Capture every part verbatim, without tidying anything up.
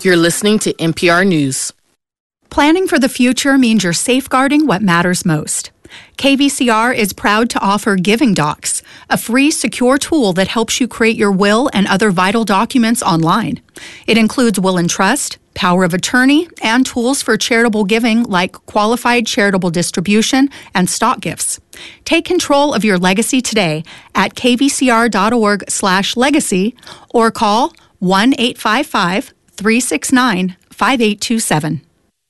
You're listening to N P R News. Planning for the future means you're safeguarding what matters most. K V C R is proud to offer Giving Docs, a free, secure tool that helps you create your will and other vital documents online. It includes will and trust, power of attorney, and tools for charitable giving like qualified charitable distribution and stock gifts. Take control of your legacy today at kvcr.org slash legacy or call one eight five five, three six nine, five eight two seven.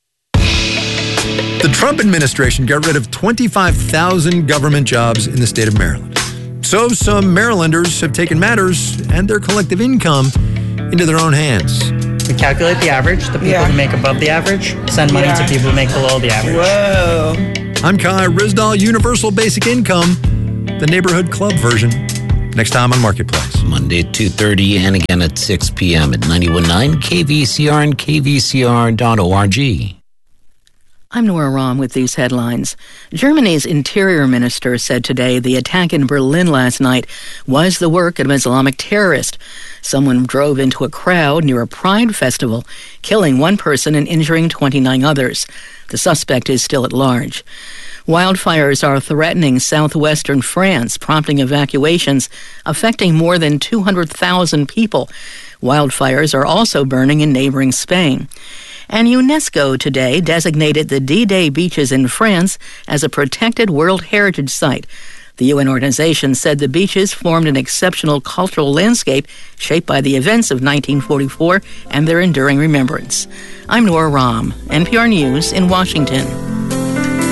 The Trump administration got rid of twenty-five thousand government jobs in the state of Maryland. So some Marylanders have taken matters and their collective income into their own hands. We calculate the average, the people yeah. who make above the average, send money yeah. to people who make below the average. Whoa. I'm Kai Rizdal, Universal Basic Income, the neighborhood club version. Next time on Marketplace. Monday at two thirty and again at six p.m. at ninety-one point nine K V C R and K V C R dot org. I'm Nora Rahm with these headlines. Germany's interior minister said today the attack in Berlin last night was the work of an Islamic terrorist. Someone drove into a crowd near a pride festival, killing one person and injuring twenty-nine others. The suspect is still at large. Wildfires are threatening southwestern France, prompting evacuations, affecting more than two hundred thousand people. Wildfires are also burning in neighboring Spain. And UNESCO today designated the D-Day beaches in France as a protected World Heritage Site. The U N organization said the beaches formed an exceptional cultural landscape shaped by the events of nineteen forty-four and their enduring remembrance. I'm Nora Rahm, N P R News in Washington.